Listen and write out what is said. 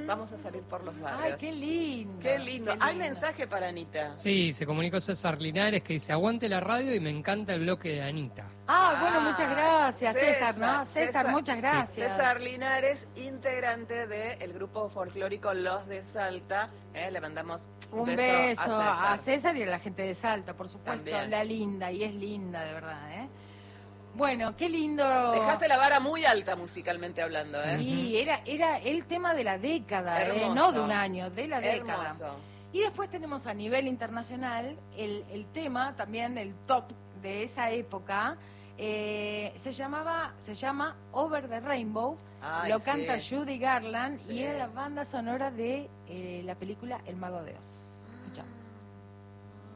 Vamos a salir por los barrios. Ay, qué lindo. Qué lindo. Hay mensaje para Anita. Sí, se comunicó César Linares que dice, aguante la radio y me encanta el bloque de Anita. Bueno, muchas gracias, César, ¿no? César, muchas gracias. César Linares, integrante del grupo folclórico Los de Salta. Le mandamos un beso a César y a la gente de Salta, por supuesto. También. La linda, y es linda, de verdad, ¿eh? Bueno, qué lindo. Dejaste la vara muy alta musicalmente hablando, ¿eh? Y era el tema de la década, Hermoso. no de un año, de la década. Hermoso. Y después tenemos a nivel internacional el tema, también el top de esa época, se llama Over the Rainbow. Ay, lo canta sí. Judy Garland Sí. y era la banda sonora de la película El Mago de Oz.